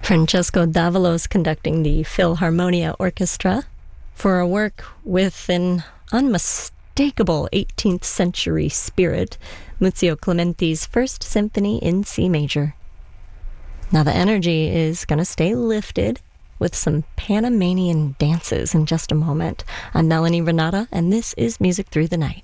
Francesco Davalos conducting the Philharmonia Orchestra for a work with an unmistakable 18th century spirit, Muzio Clementi's First Symphony in C major. Now the energy is going to stay lifted with some Panamanian dances in just a moment. I'm Melanie Renata, and this is Music Through the Night.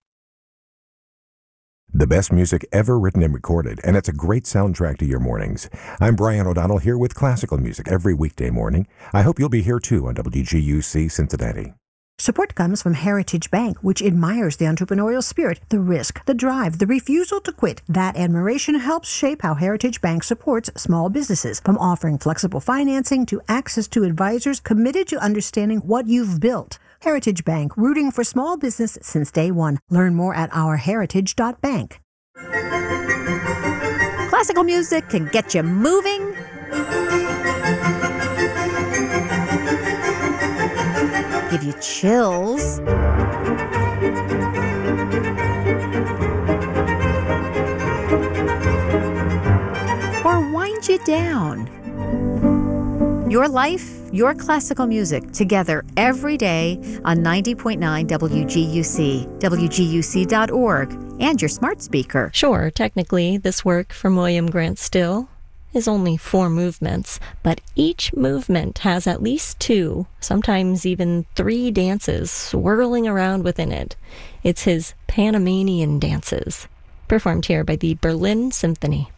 The best music ever written and recorded, and it's a great soundtrack to your mornings. I'm Brian O'Donnell here with classical music every weekday morning. I hope you'll be here too on WGUC Cincinnati. Support comes from Heritage Bank, which admires the entrepreneurial spirit, the risk, the drive, the refusal to quit. That admiration helps shape how Heritage Bank supports small businesses, from offering flexible financing to access to advisors committed to understanding what you've built. Heritage Bank, rooting for small business since day one. Learn more at ourheritage.bank. Classical music can get you moving, give you chills, or wind you down. Your life, your classical music, together every day on 90.9 WGUC, WGUC.org, and your smart speaker. Sure, technically, this work from William Grant Still is only 4 movements, but each movement has at least 2, sometimes even 3 dances swirling around within it. It's his Panamanian dances, performed here by the Berlin Symphony.